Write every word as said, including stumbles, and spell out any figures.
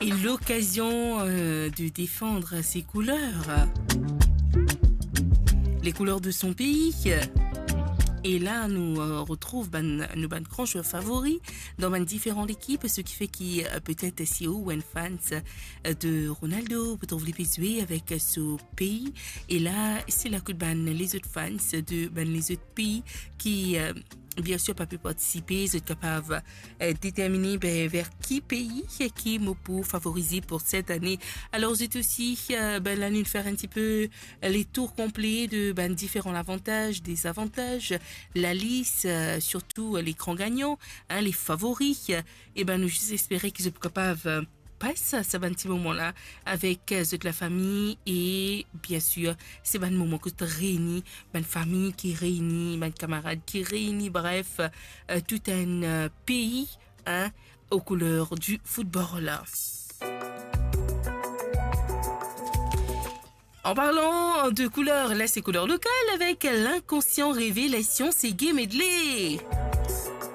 et l'occasion euh, de défendre ses couleurs, les couleurs de son pays. Et là, nous euh, retrouve ben, nos ben grands joueurs favoris dans ben différentes équipes, ce qui fait qu'il euh, peut-être si ou un fans euh, de Ronaldo peut trouver les jouer avec ce pays. Et là, c'est là que ben les autres fans de ben les autres pays qui euh, bien sûr pas pu participer, sont capables de euh, déterminer ben, vers qui pays qui me pour favoriser pour cette année. Alors c'est aussi euh, ben là nous faire un petit peu les tours complets de ben différents avantages, désavantages, la liste, euh, surtout euh, les grands gagnants, hein, les favoris. Et ben nous juste espérer qu'ils soient capables euh, passe ce petit moment-là avec euh, toute la famille et bien sûr c'est un moment que tu réunis, une famille qui réunit, un camarade qui réunit, bref, euh, tout un euh, pays hein, aux couleurs du football. Là. En parlant de couleurs, là c'est couleurs locales avec l'inconscient révélation, c'est Gay Medley.